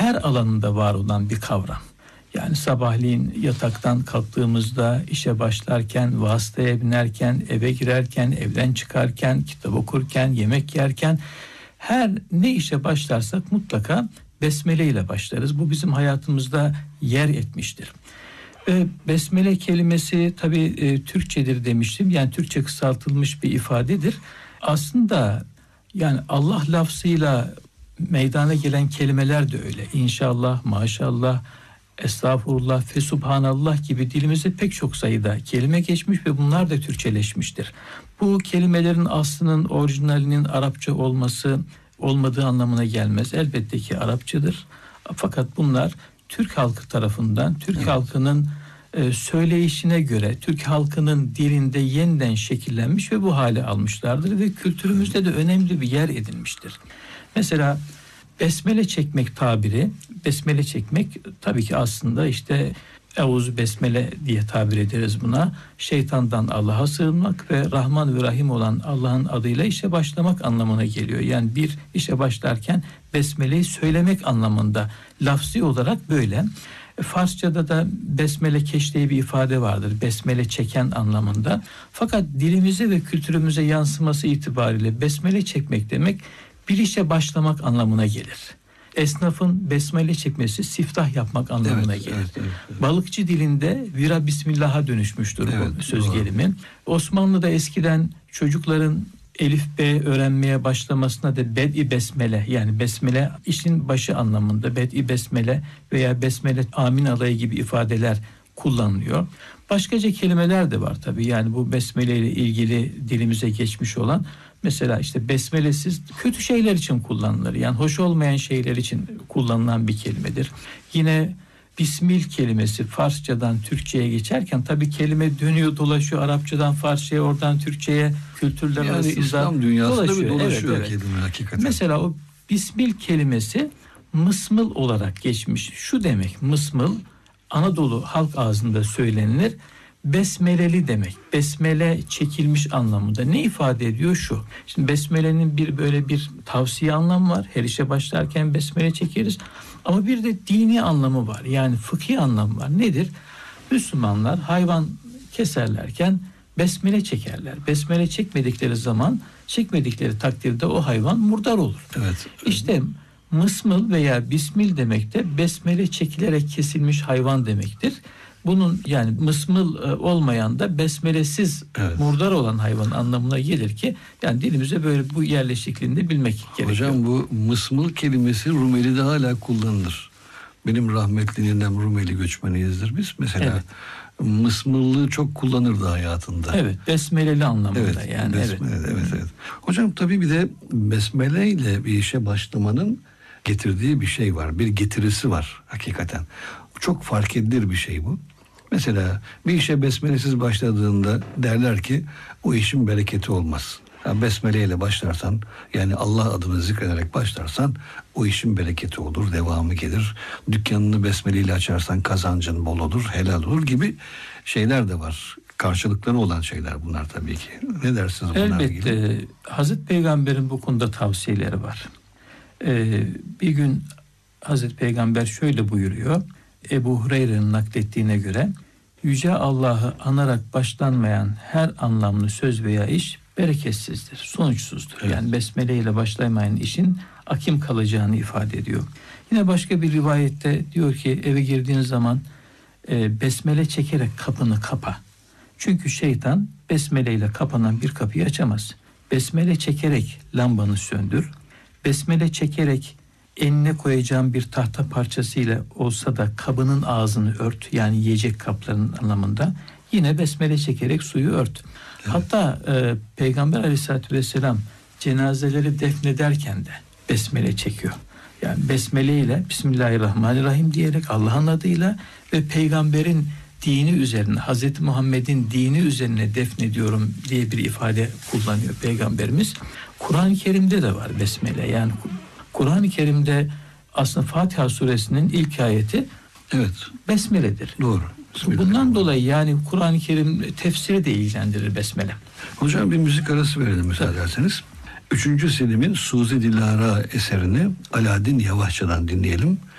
her alanında var olan bir kavram. Yani sabahleyin yataktan kalktığımızda, işe başlarken, vasıtaya binerken, eve girerken, evden çıkarken, kitap okurken, yemek yerken, her ne işe başlarsak mutlaka besmele ile başlarız. Bu bizim hayatımızda yer etmiştir. Besmele kelimesi tabii Türkçedir demiştim. Yani Türkçe kısaltılmış bir ifadedir. Aslında yani Allah lafzıyla meydana gelen kelimeler de öyle. İnşallah, maşallah, estağfurullah, fesubhanallah gibi dilimizde pek çok sayıda kelime geçmiş ve bunlar da Türkçeleşmiştir. Bu kelimelerin aslının orijinalinin Arapça olmadığı anlamına gelmez. Elbette ki Arapçadır. Fakat bunlar Türk halkı tarafından, Türk halkının söyleyişine göre, Türk halkının dilinde yeniden şekillenmiş ve bu hale almışlardır ve kültürümüzde de önemli bir yer edinmiştir. Mesela besmele çekmek tabiri, besmele çekmek tabii ki aslında işte Euzu besmele diye tabir ederiz buna. Şeytandan Allah'a sığınmak ve Rahman ve Rahim olan Allah'ın adıyla işe başlamak anlamına geliyor. Yani bir işe başlarken besmeleyi söylemek anlamında, lafzi olarak böyle. Farsçada da besmele keş diye bir ifade vardır. Besmele çeken anlamında. Fakat dilimize ve kültürümüze yansıması itibariyle besmele çekmek demek bir işe başlamak anlamına gelir. Esnafın besmele çekmesi siftah yapmak anlamına gelir. Evet. Balıkçı dilinde vira bismillah'a dönüşmüştür bu söz gelimi. Osmanlı'da eskiden çocukların elif b öğrenmeye başlamasına da bed'i besmele, yani besmele işin başı anlamında, bed'i besmele veya besmele amin alayı gibi ifadeler kullanılıyor. Başkaca kelimeler de var tabii. Yani bu besmele ile ilgili dilimize geçmiş olan, mesela işte besmelesiz kötü şeyler için kullanılır. Yani hoş olmayan şeyler için kullanılan bir kelimedir. Yine Bismil kelimesi Farsçadan Türkçe'ye geçerken tabii kelime dönüyor dolaşıyor, Arapçadan Farsça'ya, oradan Türkçe'ye, kültürler yani arasında İslam dünyasında dolaşıyor evet. kelime hakikaten. Mesela o Bismil kelimesi mısmıl olarak geçmiş. Şu demek, mısmıl Anadolu halk ağzında söylenilir. Besmeleli demek. Besmele çekilmiş anlamında. Ne ifade ediyor şu? Şimdi besmelenin böyle bir tavsiye anlamı var. Her işe başlarken besmele çekeriz. Ama bir de dini anlamı var. Yani fıkhi anlamı var. Nedir? Müslümanlar hayvan keserlerken besmele çekerler. Besmele çekmedikleri takdirde o hayvan murdar olur. Evet. İşte mısmıl veya bismil demek de besmele çekilerek kesilmiş hayvan demektir. Bunun yani mısmıl olmayan da besmelesiz murdar olan hayvan anlamına gelir ki yani dilimize böyle bu yerleşikliğini bilmek gerekiyor. Hocam bu mısmıl kelimesi Rumeli'de hala kullanılır. Benim rahmetli ninem Rumeli göçmeniyizdir biz. Mesela mısmıllığı çok kullanırdı hayatında. Evet, besmeleli anlamında yani. Evet. Hocam tabii bir de besmele ile bir işe başlamanın getirdiği bir şey var. Bir getirisi var hakikaten. Çok fark edilir bir şey bu. Mesela bir işe besmelesiz başladığında derler ki o işin bereketi olmaz. Yani besmeleyle başlarsan, yani Allah adını zikrederek başlarsan o işin bereketi olur, devamı gelir. Dükkanını besmeleyle açarsan kazancın bol olur, helal olur gibi şeyler de var. Karşılıkları olan şeyler bunlar tabii ki. Ne dersiniz bunlarla ilgili? Elbette Hazreti Peygamber'in bu konuda tavsiyeleri var. Bir gün Hazreti Peygamber şöyle buyuruyor. Ebu Hureyre'nin naklettiğine göre Yüce Allah'ı anarak başlanmayan her anlamlı söz veya iş bereketsizdir, sonuçsuzdur. Evet. Yani besmele ile başlamayan işin akim kalacağını ifade ediyor. Yine başka bir rivayette diyor ki eve girdiğin zaman besmele çekerek kapını kapa. Çünkü şeytan besmele ile kapanan bir kapıyı açamaz. Besmele çekerek lambanı söndür. Besmele çekerek eline koyacağın bir tahta parçasıyla olsa da kabının ağzını ört, yani yiyecek kaplarının anlamında. Yine besmele çekerek suyu ört. Evet. Hatta Peygamber Aleyhisselatü Vesselam cenazeleri defnederken de besmele çekiyor. Yani besmele ile Bismillahirrahmanirrahim diyerek Allah'ın adıyla ve Peygamberin dini üzerine, Hazreti Muhammed'in dini üzerine defnediyorum diye bir ifade kullanıyor Peygamberimiz. Kur'an-ı Kerim'de de var besmele. Yani Kur'an-ı Kerim'de aslında Fatiha suresinin ilk ayeti besmeledir. Doğru. Bundan dolayı yani Kur'an-ı Kerim tefsiri de ilgilendirir besmele. Hocam bir müzik arası verelim müsaade ederseniz. 3. Selim'in Suzi Dilara eserini Alaaddin Yavaşça'dan dinleyelim.